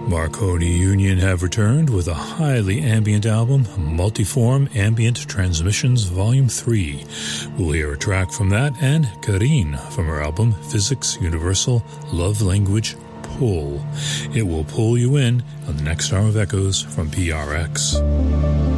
Marconi Union have returned with a highly ambient album, Multiform Ambient Transmissions Volume 3. We'll hear a track from that and Kareen from her album Physics Universal Love Language Pull. It will pull you in on the next hour of Echoes from PRX.